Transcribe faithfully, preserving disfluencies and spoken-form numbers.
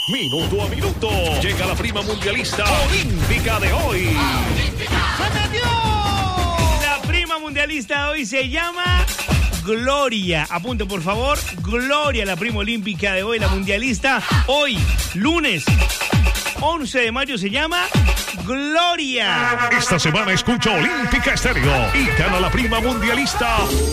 Minuto a minuto. Llega la prima mundialista olímpica de hoy. La prima mundialista de hoy se llama Gloria. Apunte, por favor. Gloria, la prima olímpica de hoy, la mundialista. Hoy, lunes once de mayo, se llama Gloria. Esta semana escucha Olímpica Estéreo y gana la prima mundialista